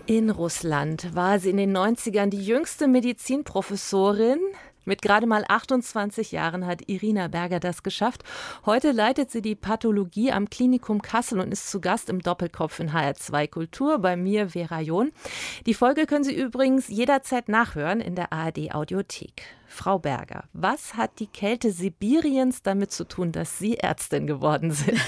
In Russland war sie in den 90ern die jüngste Medizinprofessorin. Mit gerade mal 28 Jahren hat Irina Berger das geschafft. Heute leitet sie die Pathologie am Klinikum Kassel und ist zu Gast im Doppelkopf in HR2 Kultur. Bei mir Vera John. Die Folge können Sie übrigens jederzeit nachhören in der ARD-Audiothek. Frau Berger, was hat die Kälte Sibiriens damit zu tun, dass Sie Ärztin geworden sind?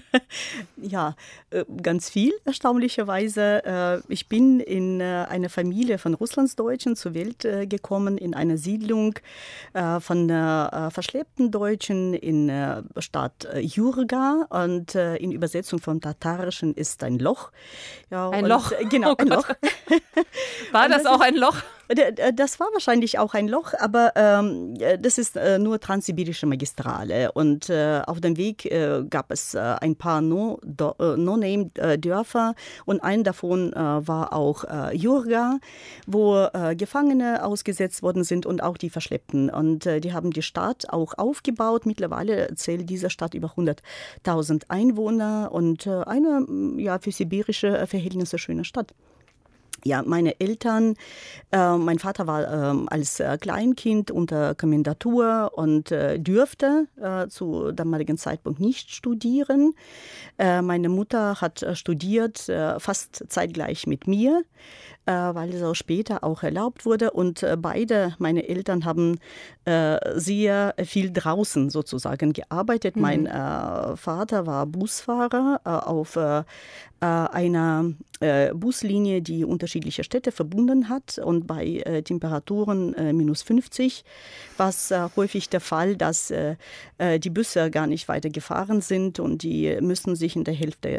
Ja, ganz viel, erstaunlicherweise. Ich bin in eine Familie von Russlandsdeutschen zur Welt gekommen, in eine Siedlung von verschleppten Deutschen in der Stadt Jurga. Und in Übersetzung vom Tatarischen ist ein Loch. Ja, ein Loch? Genau, ein Loch. War das auch ein Loch? Das war wahrscheinlich auch ein Loch, aber das ist nur transsibirische Magistrale. Und auf dem Weg gab es ein paar No-Name-Dörfer und ein davon war auch Jurga, wo Gefangene ausgesetzt worden sind und auch die Verschleppten. Und die haben die Stadt auch aufgebaut. Mittlerweile zählt diese Stadt über 100.000 Einwohner und eine für sibirische Verhältnisse schöne Stadt. Ja, meine Eltern, mein Vater war als Kleinkind unter Kommandatur und dürfte zu damaligen Zeitpunkt nicht studieren. Meine Mutter hat studiert, fast zeitgleich mit mir, weil es auch später auch erlaubt wurde. Und beide, meine Eltern, haben sehr viel draußen sozusagen gearbeitet. Mein Vater war Busfahrer auf einer Buslinie, die unterschiedliche Städte verbunden hat. Und bei Temperaturen minus 50 war es häufig der Fall, dass die Busse gar nicht weiter gefahren sind und die müssen sich in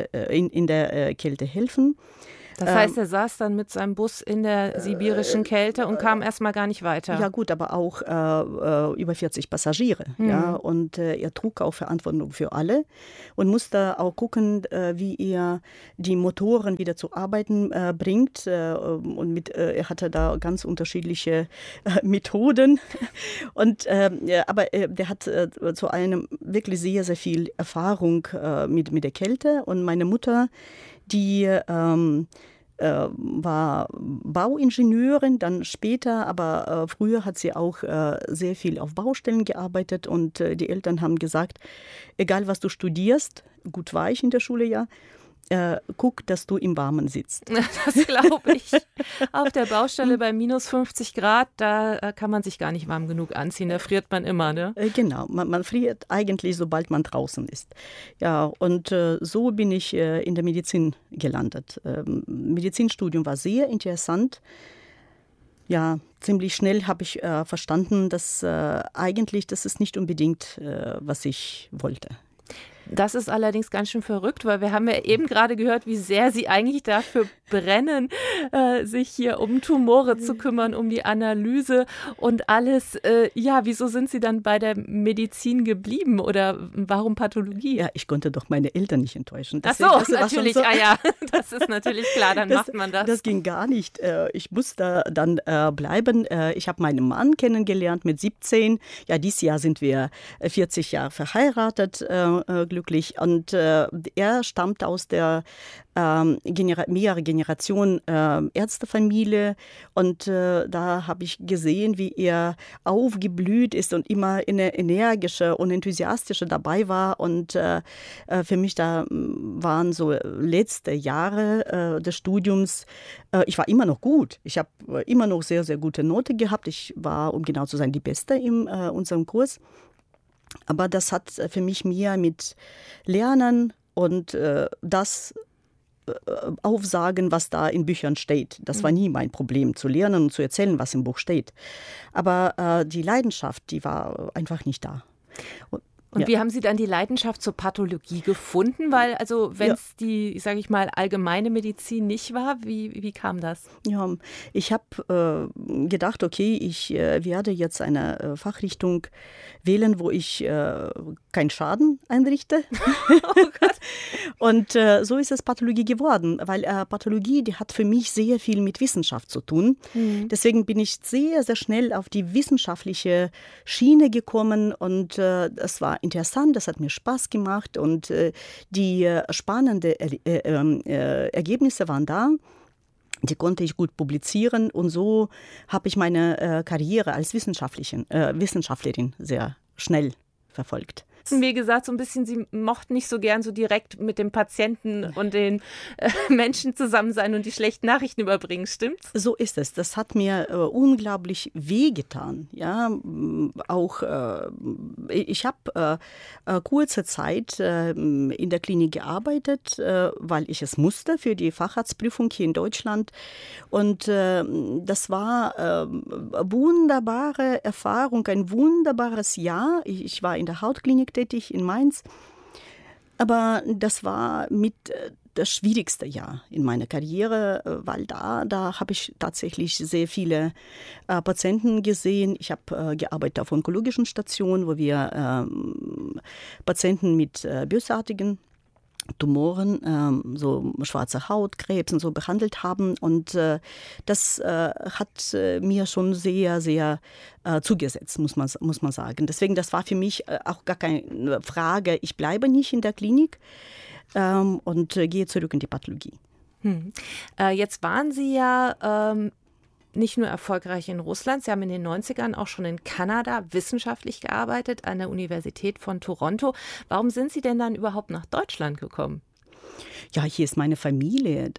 der Kälte helfen. Das heißt, er saß dann mit seinem Bus in der sibirischen Kälte und kam erstmal gar nicht weiter. Ja gut, aber auch über 40 Passagiere. Ja, und er trug auch Verantwortung für alle und musste auch gucken, wie er die Motoren wieder zu arbeiten bringt. Und er hatte da ganz unterschiedliche Methoden. Aber der hat zu einem wirklich sehr, sehr viel Erfahrung mit der Kälte. Und meine Mutter, die war Bauingenieurin, dann später, aber früher hat sie auch sehr viel auf Baustellen gearbeitet und die Eltern haben gesagt, egal was du studierst, gut war ich in der Schule ja, guck, dass du im Warmen sitzt. Das glaube ich. Auf der Baustelle bei minus 50 Grad, da kann man sich gar nicht warm genug anziehen, da friert man immer, ne? Genau, man friert eigentlich, sobald man draußen ist. Ja, und so bin ich in der Medizin gelandet. Medizinstudium war sehr interessant. Ja, ziemlich schnell habe ich verstanden, dass eigentlich das ist nicht unbedingt, was ich wollte. Das ist allerdings ganz schön verrückt, weil wir haben ja eben gerade gehört, wie sehr Sie eigentlich dafür brennen, sich hier um Tumore zu kümmern, um die Analyse und alles. Wieso sind Sie dann bei der Medizin geblieben oder warum Pathologie? Ja, ich konnte doch meine Eltern nicht enttäuschen. Das natürlich. So. Das ist natürlich klar, dann macht man das. Das ging gar nicht. Ich musste dann bleiben. Ich habe meinen Mann kennengelernt mit 17. Ja, dieses Jahr sind wir 40 Jahre verheiratet, glücklich. Und er stammt aus der mehrere Generation Ärztefamilie und da habe ich gesehen, wie er aufgeblüht ist und immer energischer und enthusiastischer dabei war und für mich da waren so letzte Jahre des Studiums, ich war immer noch gut, ich habe immer noch sehr, sehr gute Note gehabt, ich war, um genau zu sein, die Beste in unserem Kurs. Aber das hat für mich mehr mit Lernen und das Aufsagen, was da in Büchern steht. Das war nie mein Problem, zu lernen und zu erzählen, was im Buch steht. Aber die Leidenschaft, die war einfach nicht da. Und wie haben Sie dann die Leidenschaft zur Pathologie gefunden? Weil, also wenn es die, sage ich mal, allgemeine Medizin nicht war, wie kam das? Ja, ich habe gedacht, okay, ich werde jetzt eine Fachrichtung wählen, wo ich keinen Schaden einrichte. Oh Gott. Und so ist es Pathologie geworden, weil Pathologie, die hat für mich sehr viel mit Wissenschaft zu tun. Deswegen bin ich sehr, sehr schnell auf die wissenschaftliche Schiene gekommen und das war interessant, das hat mir Spaß gemacht und die spannenden Ergebnisse waren da. Die konnte ich gut publizieren und so habe ich meine Karriere als Wissenschaftlerin sehr schnell verfolgt. Wie gesagt, so ein bisschen, Sie mochten nicht so gern so direkt mit dem Patienten und den Menschen zusammen sein und die schlechten Nachrichten überbringen, stimmt's? So ist es. Das hat mir unglaublich wehgetan. Ja, auch ich habe kurze Zeit in der Klinik gearbeitet, weil ich es musste für die Facharztprüfung hier in Deutschland. Und das war eine wunderbare Erfahrung, ein wunderbares Jahr. Ich war in der Hautklinik tätig in Mainz. Aber das war mit das schwierigste Jahr in meiner Karriere, weil da habe ich tatsächlich sehr viele Patienten gesehen. Ich habe gearbeitet auf onkologischen Stationen, wo wir Patienten mit bösartigen Tumoren, so schwarze Haut, Krebs und so behandelt haben. Und das hat mir schon sehr, sehr zugesetzt, muss man sagen. Deswegen, das war für mich auch gar keine Frage. Ich bleibe nicht in der Klinik und gehe zurück in die Pathologie. Jetzt waren Sie ja nicht nur erfolgreich in Russland, Sie haben in den 90ern auch schon in Kanada wissenschaftlich gearbeitet, an der Universität von Toronto. Warum sind Sie denn dann überhaupt nach Deutschland gekommen? Ja, hier ist meine Familie,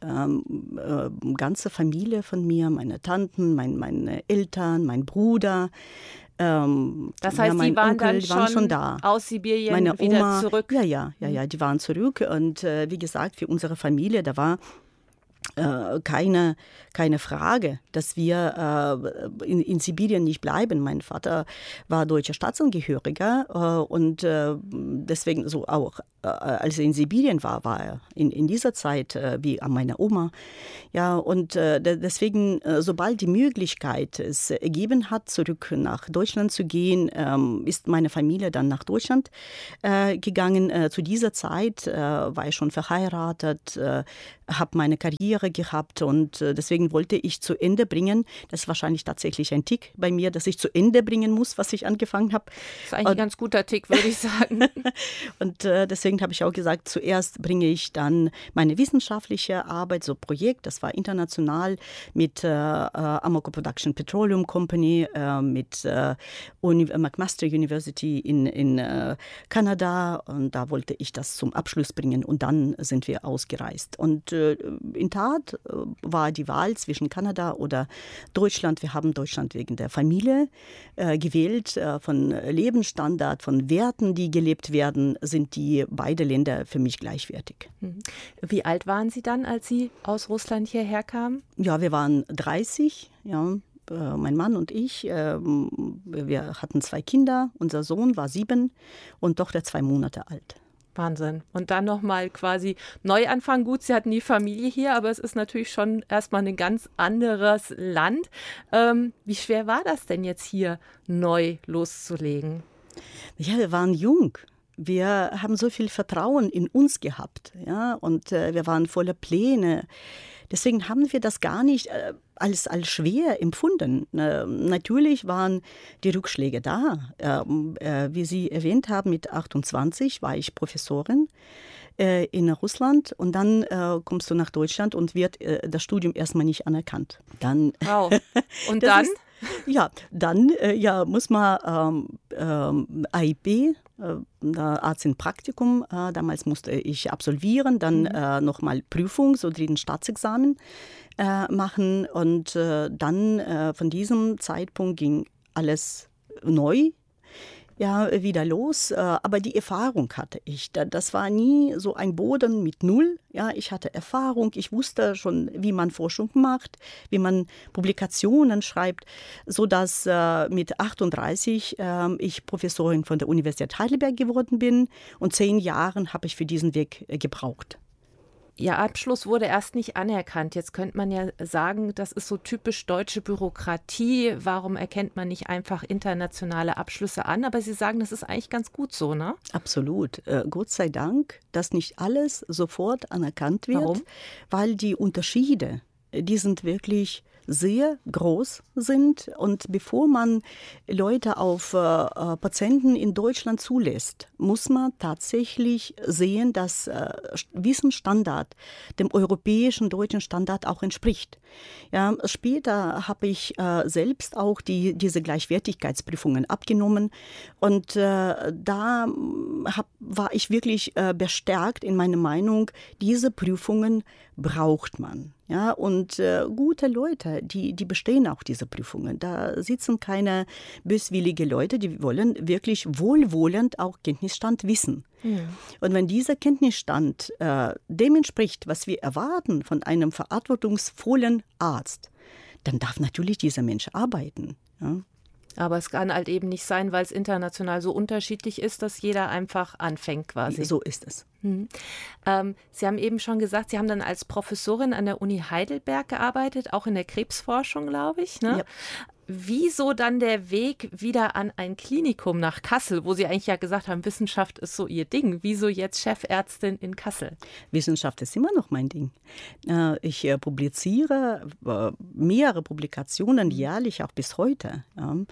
ganze Familie von mir, meine Tanten, meine Eltern, mein Bruder. Das heißt, die waren Onkel, dann die waren schon da. Aus Sibirien meine wieder Oma, zurück? Ja, die waren zurück. Und wie gesagt, für unsere Familie, da war keine Frage, dass wir in Sibirien nicht bleiben. Mein Vater war deutscher Staatsangehöriger und deswegen so auch, als er in Sibirien war er in dieser Zeit wie an meiner Oma. Ja, und deswegen, sobald die Möglichkeit es ergeben hat, zurück nach Deutschland zu gehen, ist meine Familie dann nach Deutschland gegangen. Zu dieser Zeit war ich schon verheiratet, habe meine Karriere gehabt und deswegen wollte ich zu Ende bringen. Das ist wahrscheinlich tatsächlich ein Tick bei mir, dass ich zu Ende bringen muss, was ich angefangen habe. Das ist eigentlich ein ganz guter Tick, würde ich sagen. Und deswegen habe ich auch gesagt, zuerst bringe ich dann meine wissenschaftliche Arbeit, so Projekt, das war international mit Amoco Production Petroleum Company, mit McMaster University in Kanada und da wollte ich das zum Abschluss bringen und dann sind wir ausgereist. Und in Tat war die Wahl zwischen Kanada oder Deutschland. Wir haben Deutschland wegen der Familie gewählt. Von Lebensstandard, von Werten, die gelebt werden, sind die beide Länder für mich gleichwertig. Wie alt waren Sie dann, als Sie aus Russland hierher kamen? Ja, wir waren 30, ja. Mein Mann und ich, wir hatten 2 Kinder. Unser Sohn war 7 und Tochter 2 Monate alt. Wahnsinn. Und dann nochmal quasi Neuanfang. Gut, Sie hatten die Familie hier, aber es ist natürlich schon erstmal ein ganz anderes Land. Wie schwer war das denn jetzt hier neu loszulegen? Ja, wir waren jung. Wir haben so viel Vertrauen in uns gehabt, ja, und wir waren voller Pläne. Deswegen haben wir das gar nicht als schwer empfunden. Natürlich waren die Rückschläge da. Wie Sie erwähnt haben, mit 28 war ich Professorin in Russland und dann kommst du nach Deutschland und wird das Studium erstmal nicht anerkannt. Dann, wow. Und dann? Dann muss man AIP, Arzt im Praktikum, damals musste ich absolvieren, dann nochmal Prüfung, so dritten Staatsexamen machen und dann von diesem Zeitpunkt ging alles neu. Ja, wieder los. Aber die Erfahrung hatte ich. Das war nie so ein Boden mit Null. Ja, ich hatte Erfahrung. Ich wusste schon, wie man Forschung macht, wie man Publikationen schreibt, sodass mit 38 ich Professorin von der Universität Heidelberg geworden bin. Und 10 Jahren habe ich für diesen Weg gebraucht. Ihr Abschluss wurde erst nicht anerkannt. Jetzt könnte man ja sagen, das ist so typisch deutsche Bürokratie. Warum erkennt man nicht einfach internationale Abschlüsse an? Aber Sie sagen, das ist eigentlich ganz gut so, ne? Absolut. Gott sei Dank, dass nicht alles sofort anerkannt wird. Warum? Weil die Unterschiede, die sind wirklich sehr groß sind. Und bevor man Leute auf Patienten in Deutschland zulässt, muss man tatsächlich sehen, dass Wissensstandard dem europäischen, deutschen Standard auch entspricht. Ja, später habe ich selbst auch diese Gleichwertigkeitsprüfungen abgenommen und da war ich wirklich bestärkt in meiner Meinung, diese Prüfungen braucht man. Ja, und gute Leute, die bestehen auch diese Prüfungen. Da sitzen keine böswillige Leute, die wollen wirklich wohlwollend auch Kenntnisstand wissen. Und wenn dieser Kenntnisstand dem entspricht, was wir erwarten von einem verantwortungsvollen Arzt, dann darf natürlich dieser Mensch arbeiten. Ja. Aber es kann halt eben nicht sein, weil es international so unterschiedlich ist, dass jeder einfach anfängt quasi. So ist es. Sie haben eben schon gesagt, Sie haben dann als Professorin an der Uni Heidelberg gearbeitet, auch in der Krebsforschung, glaube ich. Ne? Ja. Wieso dann der Weg wieder an ein Klinikum nach Kassel, wo Sie eigentlich ja gesagt haben, Wissenschaft ist so Ihr Ding. Wieso jetzt Chefärztin in Kassel? Wissenschaft ist immer noch mein Ding. Ich publiziere mehrere Publikationen jährlich, auch bis heute.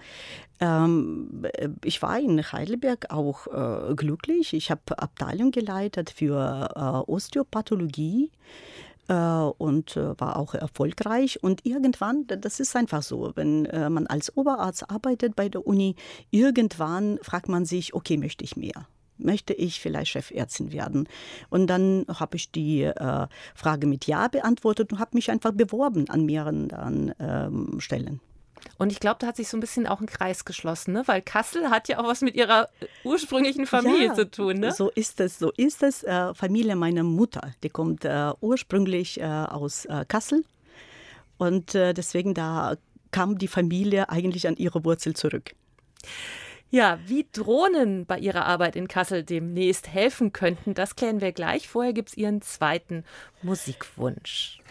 Ich war in Heidelberg auch glücklich. Ich habe Abteilung geleitet für Osteopathologie. Und war auch erfolgreich. Und irgendwann, das ist einfach so, wenn man als Oberarzt arbeitet bei der Uni, irgendwann fragt man sich, okay, möchte ich mehr? Möchte ich vielleicht Chefärztin werden? Und dann habe ich die Frage mit Ja beantwortet und habe mich einfach beworben an mehreren Stellen. Und ich glaube, da hat sich so ein bisschen auch ein Kreis geschlossen, ne? Weil Kassel hat ja auch was mit ihrer ursprünglichen Familie zu tun. Ne? So ist es. Familie meiner Mutter, die kommt ursprünglich aus Kassel. Und deswegen da kam die Familie eigentlich an ihre Wurzel zurück. Ja, wie Drohnen bei ihrer Arbeit in Kassel demnächst helfen könnten, das klären wir gleich. Vorher gibt es Ihren zweiten Musikwunsch.